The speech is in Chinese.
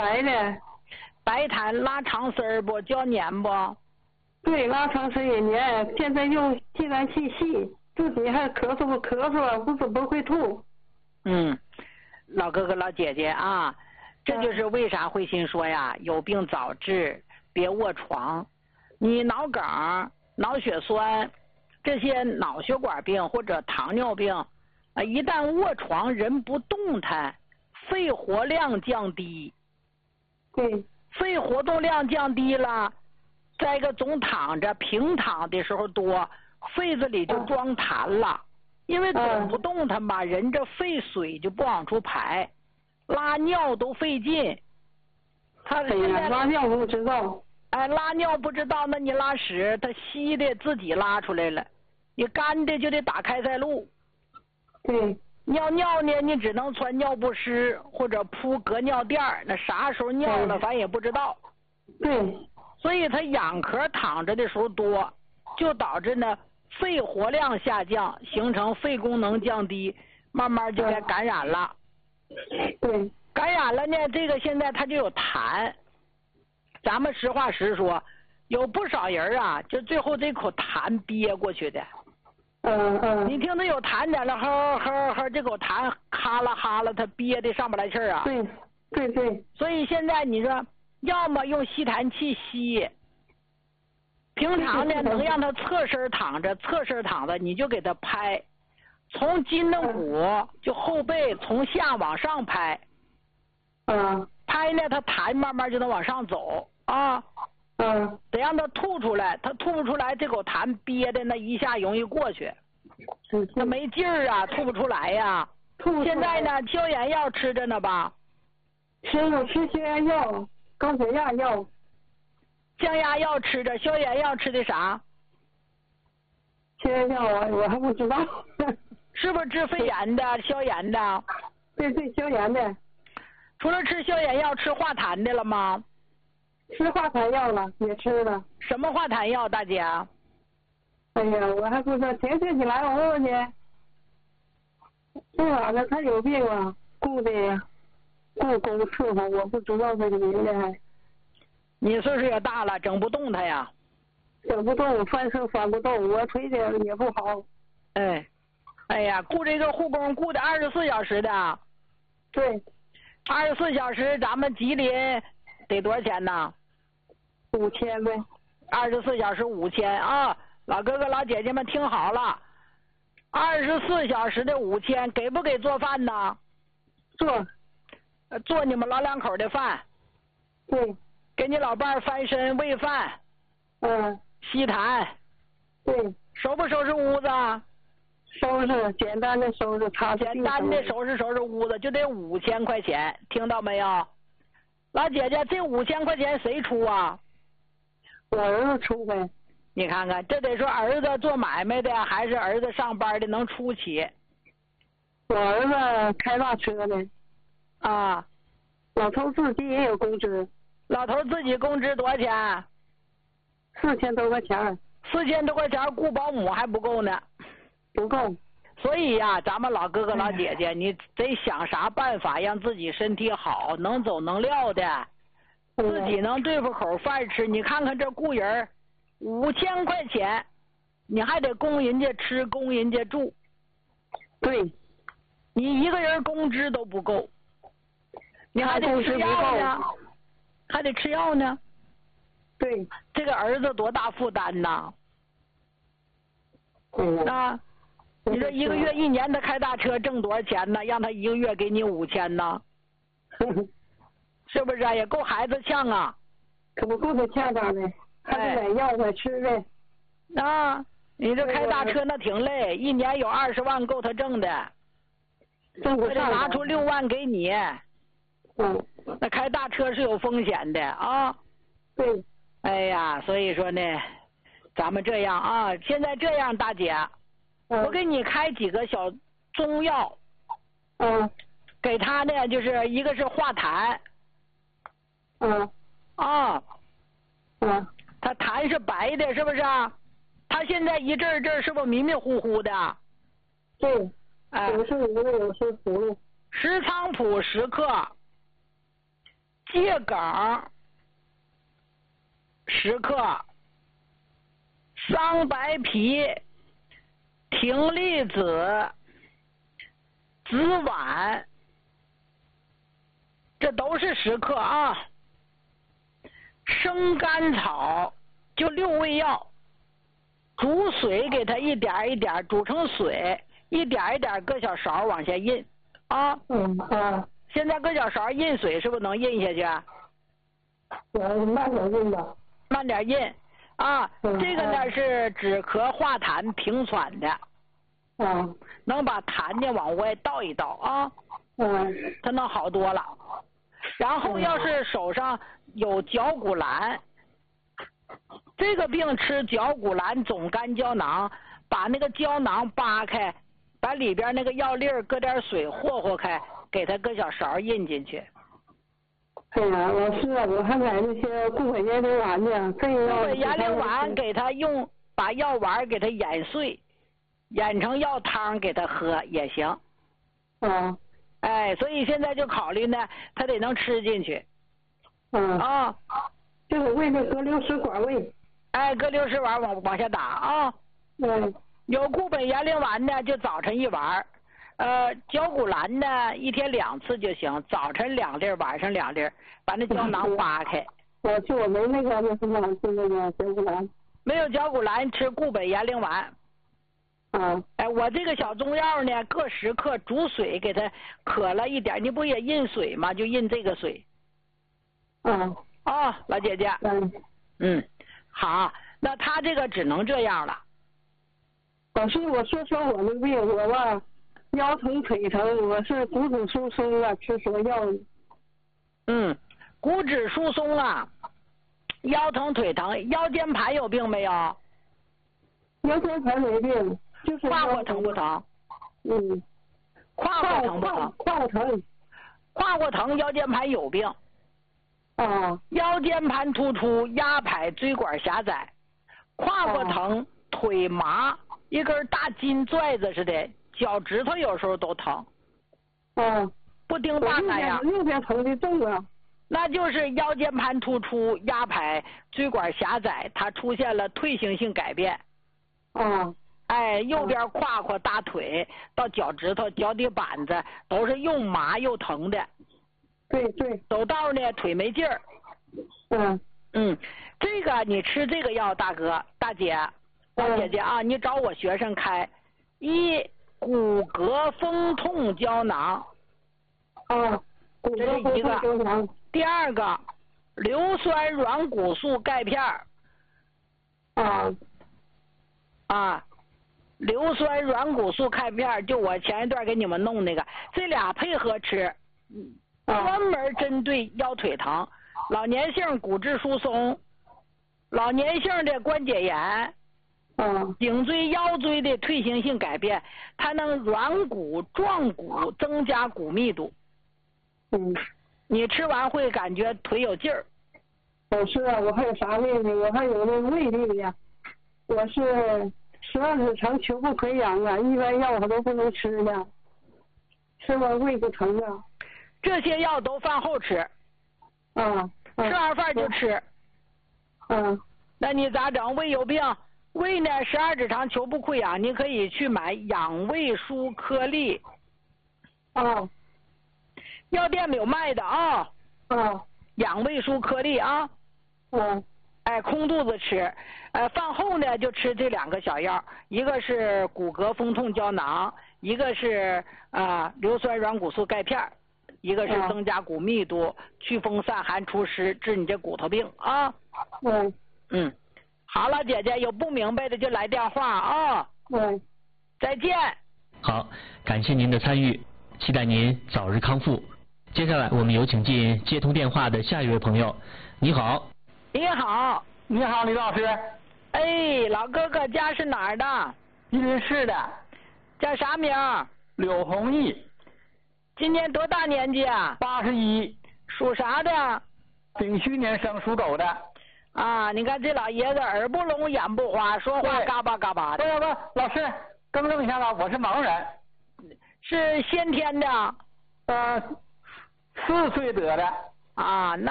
白的。 白痰拉长丝儿不？叫黏不？ 对，拉长丝也黏。现在用吸痰器吸，自己还咳嗽，不是不会吐。 老哥哥老姐姐啊，这就是为啥慧心说呀，有病早治，别卧床。你脑梗、脑血栓这些脑血管病或者糖尿病啊，一旦卧床人不动弹，肺活量降低。 对。 肺活动量降低了，再一个总躺着平躺的时候多，肺子里就装痰了。因为总不动弹吧，人这肺水就不往出排，拉尿都费劲。他现在拉尿不知道。 拉尿不知道，那你拉屎，他稀的自己拉出来了，你干的就得打开塞露。 对。 尿呢，你只能穿尿不湿或者铺隔尿垫儿，那啥时候尿了，咱也不知道。 对。 所以他仰壳躺着的时候多，就导致呢肺活量下降，形成肺功能降低，慢慢就该感染了。 对。 感染了呢，这个现在他就有痰。咱们实话实说，有不少人啊，就最后这口痰憋过去的。你听他有痰点了，呵，这口痰哈啦，他憋的上不来气儿啊。 对。 所以现在你说，要么用吸痰器吸，平常呢能让他侧身躺着，你就给他拍，从筋胫骨就后背从下往上拍。拍呢，他痰慢慢就能往上走啊。得让他吐出来，他吐不出来，这口痰憋的那一下容易过去，他没劲儿啊，吐不出来呀。现在呢，消炎药吃着呢吧？ 吃消炎药，高血压药。 降压药吃着，消炎药吃的啥？ 消炎药我还不知道。 是不是治肺炎的、消炎的？ 对，消炎的。 除了吃消炎药，吃化痰的了吗？ 吃化痰药了，也吃了。 什么化痰药，大姐？ 哎呀，我还不知道，前天你来我问问去。这玩意儿他有病啊，顾公伺候，我不知道这个名字。 你岁数也大了，整不动他呀。 整不动，翻身翻不动，我腿脚也不好。 哎呀，雇这个护工雇的24小时的。 对。 24小时，咱们吉林得多少钱呢 ？5000呗。 24小时5000啊！老哥哥老姐姐们听好了，24小时的5000，给不给做饭呢？做你们老两口的饭。 对。 给你老伴儿翻身喂饭。吸痰。 对。 收不收拾屋子？ 收拾，简单的收拾， 简单的收拾屋子，就得5000块钱，听到没有？老姐姐，这5000块钱谁出啊？ 我儿子出呗。 你看看，这得说儿子做买卖的，还是儿子上班的能出起？ 我儿子开大车的。老头自己也有工资。 老头自己工资多少钱 ？4000多块钱。 4000多块钱雇保姆还不够呢。 不够。 所以呀，咱们老哥哥老姐姐，你得想啥办法让自己身体好，能走能撂的，自己能对付口饭吃。你看看这雇人，5000块钱，你还得供人家吃，供人家住。 对。 你一个人工资都不够，你还得吃药呢，还得吃药呢。 对。 这个儿子多大负担呐？你说一个月1年他开大车挣多少钱呢？让他一个月给你5000呢？是不是啊？也够孩子呛啊。 可不够他呛他的，还得买药买吃的。 你这开大车那挺累，1年有20万够他挣的。 挣不上。 拿出6万给你。那开大车是有风险的啊。 对。 哎呀，所以说呢，咱们这样啊，现在这样，大姐。我给你开几个小中药。给他呢，就是一个是化痰。他痰是白的，是不是啊？他现在一阵阵是不是迷迷糊糊的？ 对。有时糊的，有时糊的。 石菖蒲10克， 桔梗10克，桑白皮、葶苈子、紫菀，这都是10克啊。生甘草就6味药，煮水给它一点一点煮成水，一点一点搁小勺往下印啊。现在搁小勺印水是不是能印下去？ 慢点印吧。 慢点印啊。这个呢是止咳化痰平喘的。能把痰呢往外倒一倒啊。它能好多了。然后要是手上有绞股蓝，这个病吃绞股蓝总干胶囊，把那个胶囊扒开，把里边那个药粒搁点水和和开，给它搁小勺印进去。 哎呀，老师啊，我还买那些固本延龄丸呢，这个固本延龄丸给它把药丸给它碾碎，碾成药汤给它喝也行。所以现在就考虑呢，他得能吃进去。 这个喂的搁60管喂。 搁60碗往下打啊。有固本延龄丸呢，就早晨1碗。绞股蓝呢，一天2次就行，早晨2粒，晚上2粒，把那胶囊扒开。 我没那个什么，吃那个绞股蓝。 没有绞股蓝，吃固本延龄丸。我这个小中药呢，各10克煮水给它渴了一点，你不也印水吗？就印这个水。老姐姐。好，那他这个只能这样了。 老师，我说我的病，我吧腰疼腿疼，我是骨质疏松啊，吃什么药？ 骨质疏松啊，腰疼腿疼，腰间盘有病没有？ 腰间盘没病，就是胯骨疼不疼？胯骨疼不疼？ 胯骨疼。 胯骨疼，腰间盘有病。腰间盘突出，压迫椎管狭窄，胯骨疼，腿麻，一根大金拽子似的，脚趾头有时候都疼。不丁大那样。 右边疼的重啊。 那就是腰间盘突出，压迫椎管狭窄，它出现了退行性改变。右边胯骨、大腿到脚趾头、脚底板子都是又麻又疼的。 对。 走道呢，腿没劲儿。这个你吃这个药，大哥、大姐、大姐姐啊，你找我学生开。骨骼风痛胶囊。这是一个。第2个，硫酸软骨素钙片。硫酸软骨素钙片，就我前一段给你们弄那个，这俩配合吃。专门针对腰腿疼、老年性骨质疏松、老年性的关节炎、颈椎腰椎的退行性改变，它能软骨壮骨，增加骨密度。你吃完会感觉腿有劲儿。 老师啊，我还有啥病呢？我还有那胃病呀，我是12指肠球部溃疡啊，一般药我都不能吃的，吃完胃就疼啊。 这些药都饭后吃。吃完饭就吃。那你咋整？胃有病，胃呢12指肠球部溃疡，你可以去买养胃舒颗粒。药店没有卖的啊。养胃舒颗粒啊。空肚子吃。饭后呢就吃这2个小药，一个是骨骼风痛胶囊，一个是硫酸软骨素钙片，一个是增加骨密度、祛风散寒除湿，治你这骨头病啊。好了，姐姐，有不明白的就来电话啊。再见。 好，感谢您的参与，期待您早日康复。接下来我们有请进接通电话的下一位朋友。你好。 你好。 你好，李老师。 老哥哥家是哪儿的？ 吉林市的。 叫啥名？ 柳弘毅。 今年多大年纪啊 ？81。 属啥的？ 丙戌年生，属狗的。 你看这老爷子耳不聋眼不花，说话嘎巴嘎巴的。 不，老师更正一下吧，我是盲人。 是先天的。 4岁得的。 啊，那